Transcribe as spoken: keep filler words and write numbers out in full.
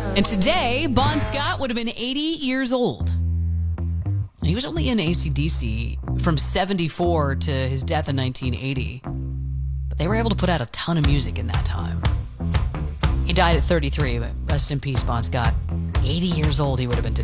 And today, Bon Scott would have been eighty years old. He was only in A C D C from seventy-four to his death in nineteen eighty. But they were able to put out a ton of music in that time. He died at thirty-three, but rest in peace, Bon Scott. eighty years old he would have been today.